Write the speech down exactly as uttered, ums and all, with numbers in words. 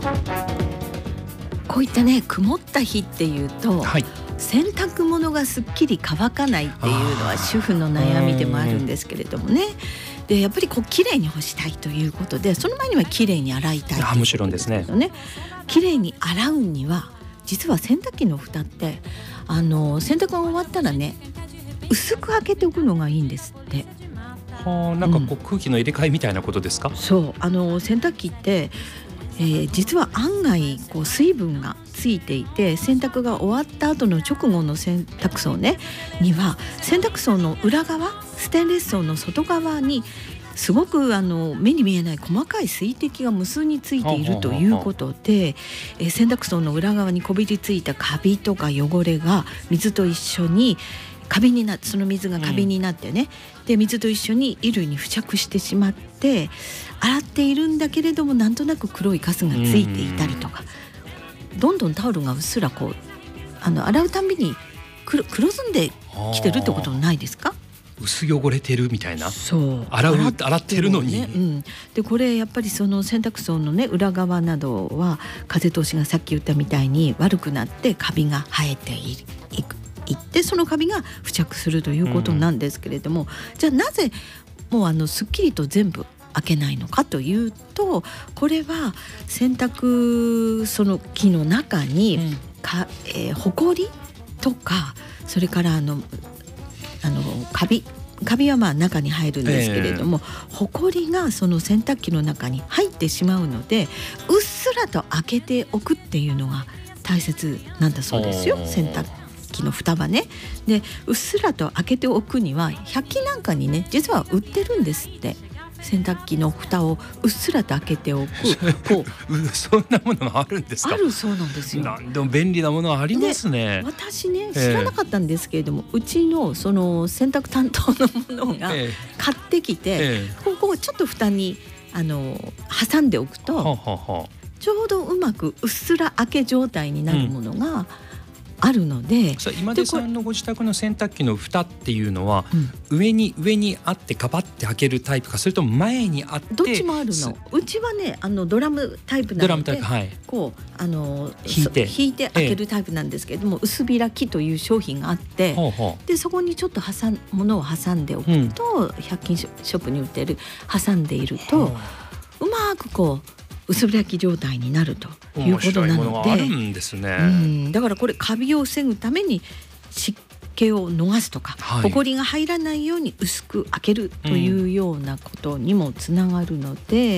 こういったね曇った日っていうと、 はい、 洗濯物がすっきり乾かないっていうのは主婦の悩みでもあるんですけれどもね。でやっぱりこう綺麗に干したいということで、その前には綺麗に洗いたいということですけどね。 あもちろんですね。 綺麗に洗うには実は洗濯機の蓋ってあの洗濯が終わったらね薄く開けておくのがいいんですって。 はあ、なんかこう空気の入れ替えみたいなことですか？ うん、そうあの洗濯機って、えー、実は案外こう水分がついていて、洗濯が終わった後の直後の洗濯槽ねには洗濯槽の裏側、ステンレス層の外側にすごくあの目に見えない細かい水滴が無数についているということで、えー、洗濯槽の裏側にこびりついたカビとか汚れが水と一緒にカビになって、その水がカビになってね、うん、で水と一緒に衣類に付着してしまって洗っているんだけれどもなんとなく黒いカスがついていたりとか、どんどんタオルがうっすらこうあの洗うたんびに黒、黒ずんできてるってことないですか？ 薄汚れてるみたいな。 そう洗う洗ってるのに、 ね、うん、でこれやっぱりその洗濯槽のね裏側などは風通しがさっき言ったみたいに悪くなってカビが生えていくいってそのカビが付着するということなんですけれども、うん、じゃあなぜもうあのすっきりと全部開けないのかというと、これは洗濯その機の中に、うんかえー、ほこりとかそれからあのあのカビカビはまあ中に入るんですけれども、えー、ほこりがその洗濯機の中に入ってしまうのでうっすらと開けておくっていうのが大切なんだそうですよ。洗濯機の蓋はね。でうっすらと開けておくにはひゃく均なんかにね実は売ってるんですって。洗濯機の蓋をうっすらと開けておくこうそんなものがあるんですか？ あるそうなんですよ。 なんでも便利なものはありますね。 私ね知らなかったんですけれども、えー、うちのその洗濯担当のものが買ってきて、えーえー、ここをちょっと蓋にあの挟んでおくと、はあはあ、ちょうどうまくうっすら開け状態になるものが、うんあるので、 今出さんのご自宅の洗濯機の蓋っていうのは、うん、上に上にあってガバッて開けるタイプか、それとも前にあってどっちもあるの。うちはねあのドラムタイプなのでドラムタイプ、はい、 こうあの引いて引いて開けるタイプなんですけれども、ええ、薄開きという商品があって、ほうほうでそこにちょっと挟ん物を挟んでおくと、うん、ひゃく均ショップに売ってる挟んでいると、うまくこう薄開き状態になるということなので、 あるんですね。 うん、だからこれカビを防ぐために湿気を逃すとか、はい、ほこりが入らないように薄く開けるというようなことにもつながるので、